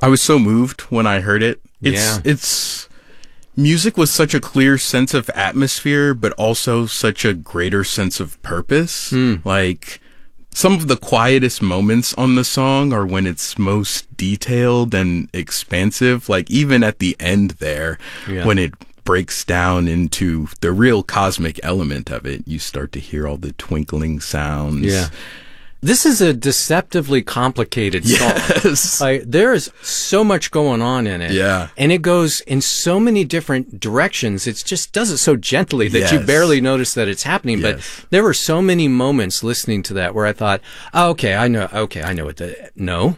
I was so moved when I heard it. It's music with such a clear sense of atmosphere, but also such a greater sense of purpose. Like, some of the quietest moments on the song are when it's most detailed and expansive. Like, even at the end there, when it breaks down into the real cosmic element of it, you start to hear all the twinkling sounds. Yeah. This is a deceptively complicated song. Yes. Like, there is so much going on in it. Yeah. And it goes in so many different directions. It just does it so gently that you Yes. barely notice that it's happening. Yes. But there were so many moments listening to that where I thought, oh, okay, I know what no.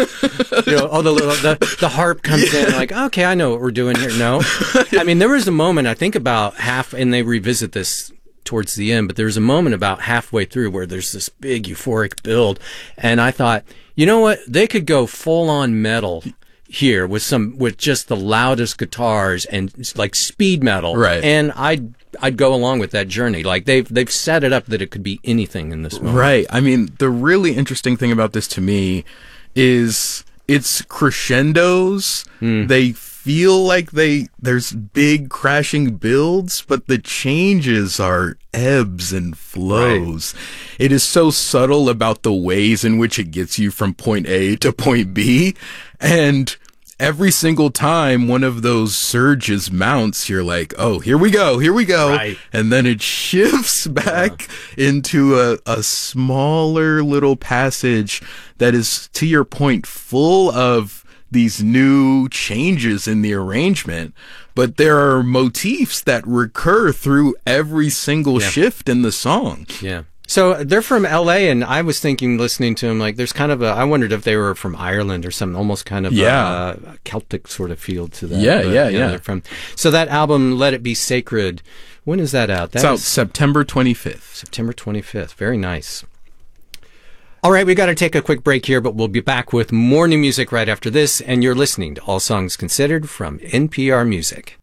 The harp comes in, like, okay, I know what we're doing here. No. I mean, there was a moment, I think about half, and they revisit this towards the end, but there's a moment about halfway through where there's this big euphoric build, and I thought, you know what, they could go full on metal here with just the loudest guitars and like speed metal, right? And I'd go along with that journey. Like, they've set it up that it could be anything in this moment, right? I mean, the really interesting thing about this to me is it's crescendos. They feel like there's big crashing builds, but the changes are ebbs and flows. Right. It is so subtle about the ways in which it gets you from point A to point B. And every single time one of those surges mounts, you're like, oh, here we go. Right. And then it shifts back into a smaller little passage that is, to your point, full of these new changes in the arrangement, but there are motifs that recur through every single shift in the song. Yeah. So they're from LA, and I was thinking, listening to them, like, there's kind of I wondered if they were from Ireland or something, almost kind of a Celtic sort of feel to that. Yeah. They're from. So that album, Let It Be Sacred, when is that out? It's out September 25th. September 25th. Very nice. All right, we got to take a quick break here, but we'll be back with more new music right after this, and you're listening to All Songs Considered from NPR Music.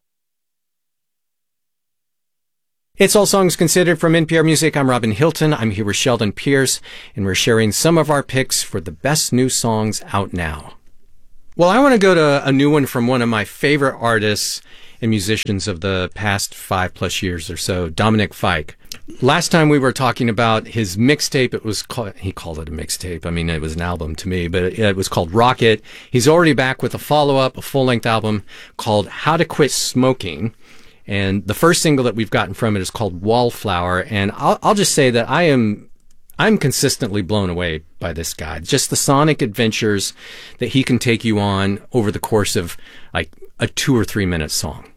It's All Songs Considered from NPR Music. I'm Robin Hilton. I'm here with Sheldon Pierce, and we're sharing some of our picks for the best new songs out now. Well, I want to go to a new one from one of my favorite artists and musicians of the past 5+ years or so, Dominic Fike. Last time we were talking about his mixtape, he called it a mixtape. I mean, it was an album to me, but it was called Rocket. He's already back with a follow-up, a full-length album called How to Quit Smoking. And the first single that we've gotten from it is called Wallflower. And I'll just say that I'm consistently blown away by this guy. Just the sonic adventures that he can take you on over the course of like a 2 or 3 minute song.